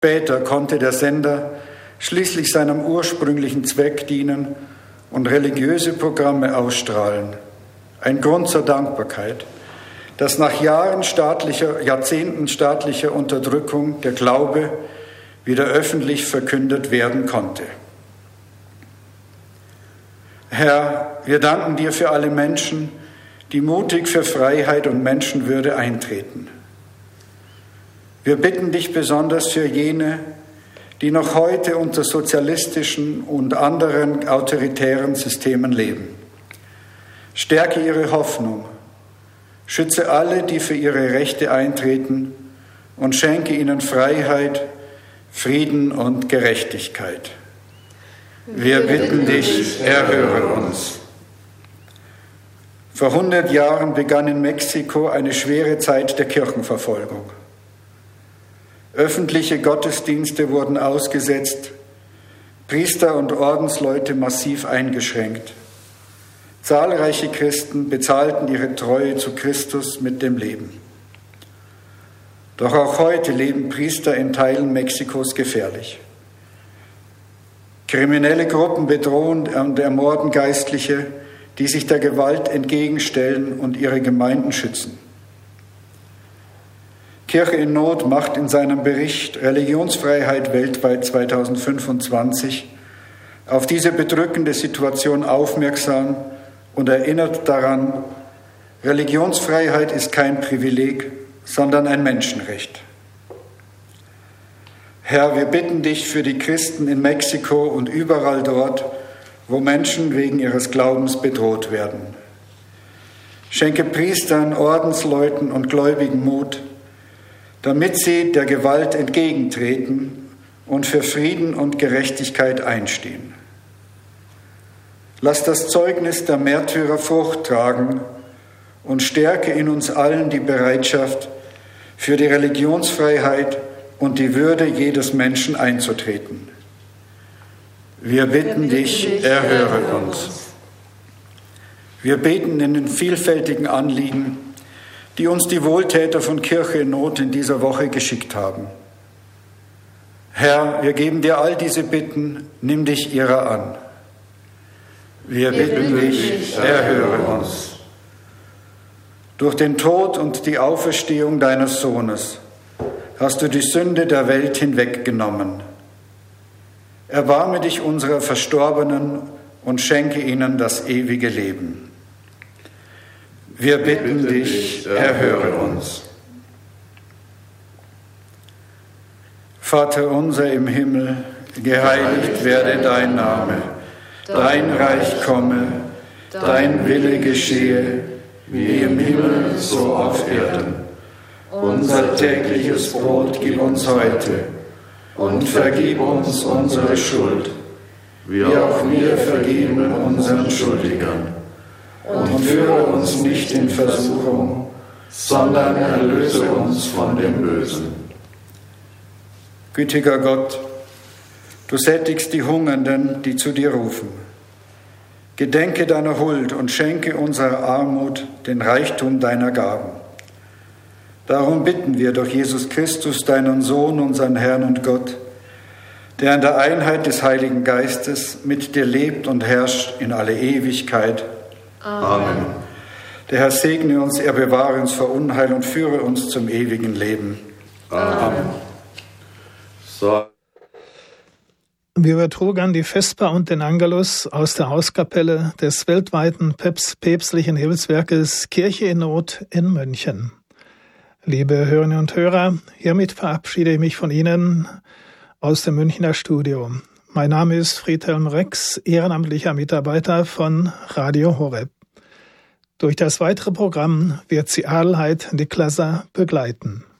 Später konnte der Sender schließlich seinem ursprünglichen Zweck dienen und religiöse Programme ausstrahlen. Ein Grund zur Dankbarkeit, dass nach Jahrzehnten staatlicher Unterdrückung der Glaube wieder öffentlich verkündet werden konnte. Herr, wir danken dir für alle Menschen, die mutig für Freiheit und Menschenwürde eintreten. Wir bitten dich besonders für jene, die noch heute unter sozialistischen und anderen autoritären Systemen leben. Stärke ihre Hoffnung, schütze alle, die für ihre Rechte eintreten und schenke ihnen Freiheit, Frieden und Gerechtigkeit. Wir bitten dich, erhöre uns. Vor 100 Jahren begann in Mexiko eine schwere Zeit der Kirchenverfolgung. Öffentliche Gottesdienste wurden ausgesetzt, Priester und Ordensleute massiv eingeschränkt. Zahlreiche Christen bezahlten ihre Treue zu Christus mit dem Leben. Doch auch heute leben Priester in Teilen Mexikos gefährlich. Kriminelle Gruppen bedrohen und ermorden Geistliche, die sich der Gewalt entgegenstellen und ihre Gemeinden schützen. Kirche in Not macht in seinem Bericht Religionsfreiheit weltweit 2025 auf diese bedrückende Situation aufmerksam und erinnert daran, Religionsfreiheit ist kein Privileg, sondern ein Menschenrecht. Herr, wir bitten dich für die Christen in Mexiko und überall dort, wo Menschen wegen ihres Glaubens bedroht werden. Schenke Priestern, Ordensleuten und Gläubigen Mut, damit sie der Gewalt entgegentreten und für Frieden und Gerechtigkeit einstehen. Lass das Zeugnis der Märtyrer Frucht tragen und stärke in uns allen die Bereitschaft, für die Religionsfreiheit und die Würde jedes Menschen einzutreten. Wir bitten dich, erhöre uns. Wir beten in den vielfältigen Anliegen, die uns die Wohltäter von Kirche in Not in dieser Woche geschickt haben. Herr, wir geben dir all diese Bitten, nimm dich ihrer an. Wir bitten dich, erhöre uns. Durch den Tod und die Auferstehung deines Sohnes hast du die Sünde der Welt hinweggenommen. Erbarme dich unserer Verstorbenen und schenke ihnen das ewige Leben. Wir bitten dich, erhöre uns. Vater unser im Himmel, geheiligt werde dein Name. Dein Reich komme, dein Wille geschehe, wie im Himmel, so auf Erden. Unser tägliches Brot gib uns heute und vergib uns unsere Schuld, wie auch wir vergeben unseren Schuldigern. Und führe uns nicht in Versuchung, sondern erlöse uns von dem Bösen. Gütiger Gott, du sättigst die Hungernden, die zu dir rufen. Gedenke deiner Huld und schenke unserer Armut den Reichtum deiner Gaben. Darum bitten wir durch Jesus Christus, deinen Sohn, unseren Herrn und Gott, der in der Einheit des Heiligen Geistes mit dir lebt und herrscht in alle Ewigkeit. Amen. Der Herr segne uns, er bewahre uns vor Unheil und führe uns zum ewigen Leben. Amen. So. Wir übertrugen die Vesper und den Angelus aus der Hauskapelle des weltweiten päpstlichen Hilfswerkes Kirche in Not in München. Liebe Hörerinnen und Hörer, hiermit verabschiede ich mich von Ihnen aus dem Münchner Studio. Mein Name ist Friedhelm Rex, ehrenamtlicher Mitarbeiter von Radio Horeb. Durch das weitere Programm wird Sie Adelheid Niklaser begleiten.